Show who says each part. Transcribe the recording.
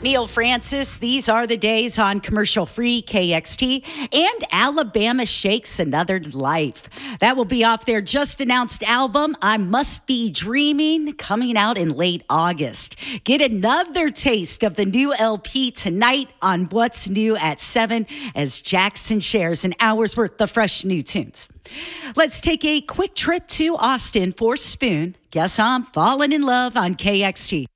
Speaker 1: Neil Francis, these are the days on commercial-free KXT, and Alabama Shakes Another Life. That will be off their just-announced album, I Must Be Dreaming, coming out in late August. Get another taste of the new LP tonight on What's New at 7 as Jackson shares an hour's worth of fresh new tunes. Let's take a quick trip to Austin for Spoon. Guess I'm falling in love on KXT.